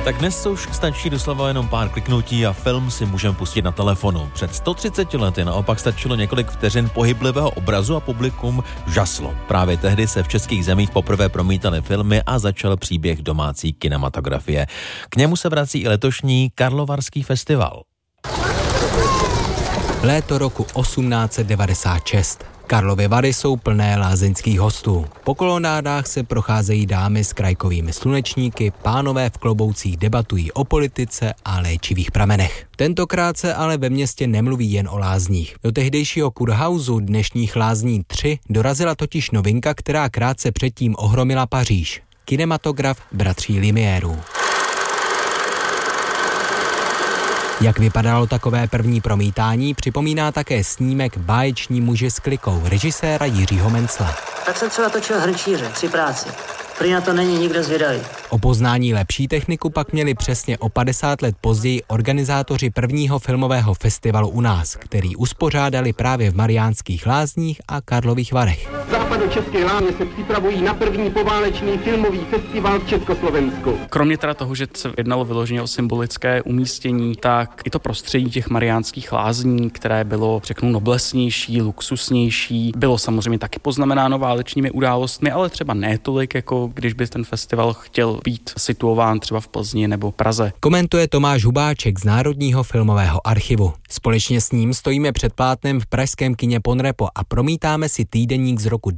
Tak dnes už stačí doslova jenom pár kliknutí a film si můžeme pustit na telefonu. Před 130 lety naopak stačilo několik vteřin pohyblivého obrazu a publikum žaslo. Právě tehdy se v českých zemích poprvé promítaly filmy a začal příběh domácí kinematografie. K němu se vrací i letošní Karlovarský festival. Léto roku 1896. Karlovy Vary jsou plné lázeňských hostů. Po kolonádách se procházejí dámy s krajkovými slunečníky, pánové v kloboucích debatují o politice a léčivých pramenech. Tentokrát se ale ve městě nemluví jen o lázních. Do tehdejšího kurhausu, dnešních lázní 3, dorazila totiž novinka, která krátce předtím ohromila Paříž. Kinematograf bratří Lumiérů. Jak vypadalo takové první promítání, připomíná také snímek Báječní muži s klikou režiséra Jiřího Mencla. Tak jsem třeba točil Hrnčíře při práci. Prý na to není nikdo zvědavý. O poznání lepší techniku pak měli přesně o 50 let později organizátoři prvního filmového festivalu u nás, který uspořádali právě v Mariánských Lázních a Karlových Varech. Západočeské Lány se připravují na první poválečný filmový festival v Československu. Kromě teda toho, že se jednalo vyloženě o symbolické umístění, tak i to prostředí těch Mariánských Lázní, které bylo, řeknu, noblesnější, luxusnější, bylo samozřejmě taky poznamenáno válečnými událostmi, ale třeba ne tolik, jako když by ten festival chtěl být situován třeba v Plzni nebo Praze. Komentuje Tomáš Hubáček z Národního filmového archivu. Společně s ním stojíme před plátnem v pražském kině Ponrepo a promítáme si týdeník z roku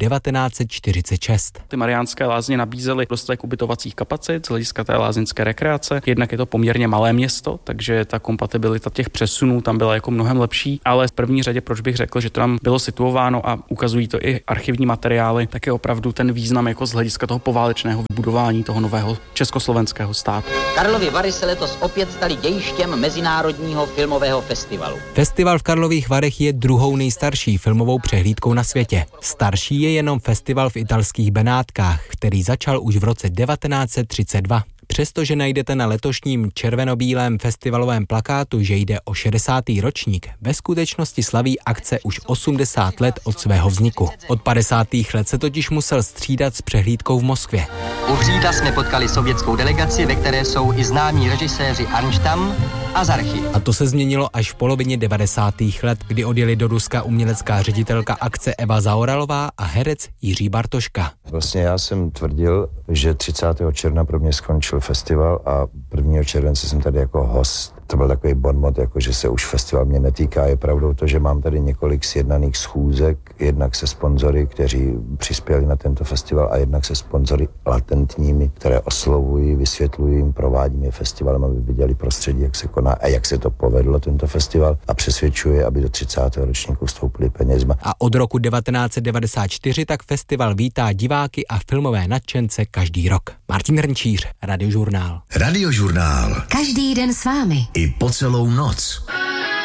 1946. Ty Mariánské Lázně nabízely dostatek ubytovacích kapacit z hlediska té lázeňské rekreace. Jednak je to poměrně malé město, takže ta kompatibilita těch přesunů tam byla jako mnohem lepší, ale v první řadě, proč bych řekl, že to tam bylo situováno a ukazují to i archivní materiály, tak je opravdu ten význam jako z hlediska toho poválečného vybudování toho nového československého státu. Karlovy Vary se letos opět staly dějištěm Mezinárodního filmového festivalu. Festival v Karlových Varech je druhou nejstarší filmovou přehlídkou na světě. Starší je jenom festival v italských Benátkách, který začal už v roce 1932. Přestože najdete na letošním červenobílém festivalovém plakátu, že jde o 60. ročník, ve skutečnosti slaví akce už 80 let od svého vzniku. Od 50. let se totiž musel střídat s přehlídkou v Moskvě. U Hřída jsme potkali sovětskou delegaci, ve které jsou i známí režiséři Arnštam a Zarchy. A to se změnilo až v polovině 90. let, kdy odjeli do Ruska umělecká ředitelka akce Eva Zaoralová a herec Jiří Bartoška. Vlastně já jsem tvrdil, že 30. června pro mě skončil festival a 1. července jsem tady jako host. To byl takový bonmot, jako že se už festival mě netýká. Je pravdou to, že mám tady několik sjednaných schůzek, jednak se sponzory, kteří přispěli na tento festival a jednak se sponzory latentními, které oslovují, vysvětlují jim, provádím je festivalem, aby viděli prostředí, jak se koná a jak se to povedlo, tento festival, a přesvědčuje, aby do 30. ročníku vstoupili penězma. A od roku 1994 tak festival vítá diváky a filmové nadšence každý rok. Martin Hrnčíř, Radiožurnál. Radiožurnál. Každý den s vámi. I po celou noc.